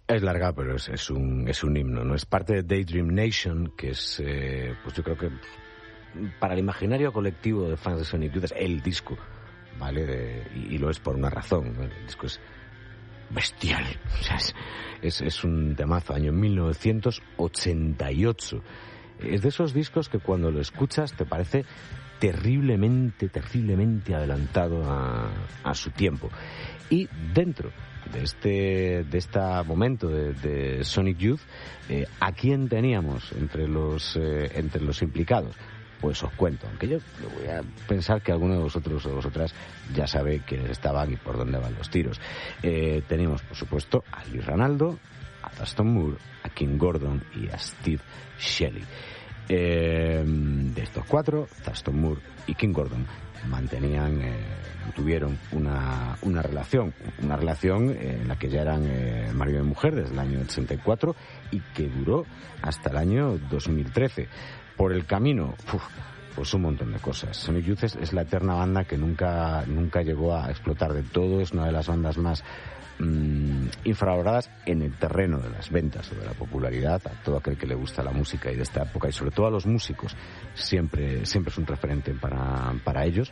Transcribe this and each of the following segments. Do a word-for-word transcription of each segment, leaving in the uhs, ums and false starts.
Es larga, pero es, es un es un himno, ¿no? Es parte de Daydream Nation, que es, eh, pues yo creo que para el imaginario colectivo de fans de Sonic Youth es el disco, ¿vale? De, y, y lo es por una razón, ¿no? El disco es bestial, o sea, es, es, es un temazo, año mil novecientos ochenta y ocho. Es de esos discos que cuando lo escuchas te parece terriblemente, terriblemente adelantado a, a su tiempo. Y dentro de este de este momento de, de Sonic Youth, eh, ¿a quién teníamos entre los eh, entre los implicados? Pues os cuento, aunque yo voy a pensar que alguno de vosotros o vosotras ya sabe quiénes estaban y por dónde van los tiros. Eh, tenemos, por supuesto, a Lee Ranaldo, a Thurston Moore, a King Gordon y a Steve Shelley. Eh, de estos cuatro, Thurston Moore y King Gordon mantenían, eh, tuvieron una, una relación, una relación en la que ya eran eh, marido y mujer desde el año ochenta y cuatro y que duró hasta el año dos mil trece. Por el camino, uf, pues un montón de cosas. Sonic Youth es, es la eterna banda que nunca, nunca llegó a explotar del todo, es una de las bandas más mmm, infravaloradas en el terreno de las ventas o de la popularidad. A todo aquel que le gusta la música y de esta época, y sobre todo a los músicos, siempre, siempre es un referente para, para ellos.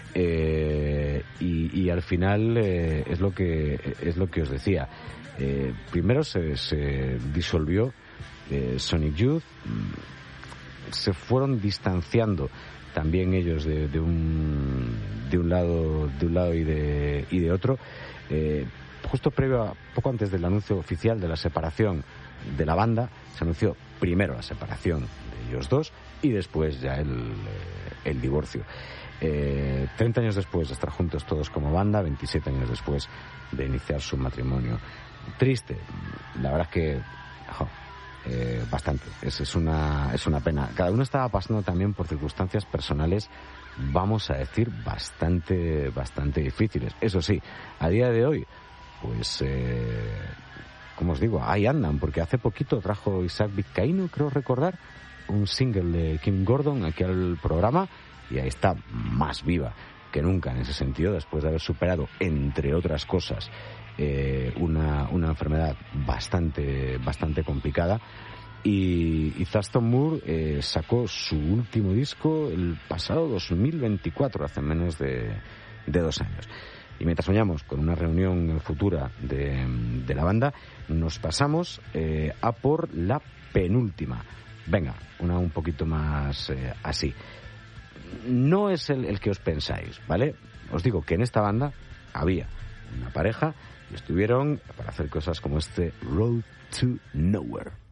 Eh, y, y al final eh, es lo que es lo que os decía. Eh, primero se, se disolvió eh, Sonic Youth. Se fueron distanciando también ellos de, de un de un lado de un lado y de y de otro, eh, justo previo a, poco antes del anuncio oficial de la separación de la banda. Se anunció primero la separación de ellos dos y después ya el, el divorcio. Eh, treinta años después de estar juntos todos como banda, veintisiete años después de iniciar su matrimonio. Triste, la verdad es que jo, Eh, bastante, es, es una es una pena. Cada uno estaba pasando también por circunstancias personales, vamos a decir, bastante bastante difíciles. Eso sí, a día de hoy, pues eh, como os digo, ahí andan, porque hace poquito trajo Isaac Vizcaíno, creo recordar, un single de King Gordon aquí al programa, y ahí está, más viva que nunca en ese sentido, después de haber superado, entre otras cosas, Eh, una, una enfermedad bastante bastante complicada. Y, y Thurston Moore eh, sacó su último disco el pasado dos mil veinticuatro, hace menos de, de dos años. Y mientras soñamos con una reunión futura de, de la banda, nos pasamos eh, a por la penúltima. Venga, una un poquito más eh, así. No es el, el que os pensáis, ¿vale? Os digo que en esta banda había una pareja y estuvieron para hacer cosas como este Road to Nowhere.